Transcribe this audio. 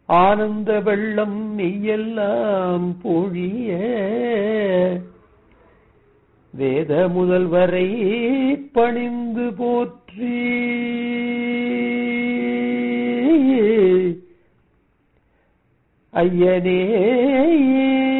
ஆனந்த வெள்ளம் மெய்யெல்லாம் பொழிய வேத முதல்வரை பணிந்து போற்றி ஐயனே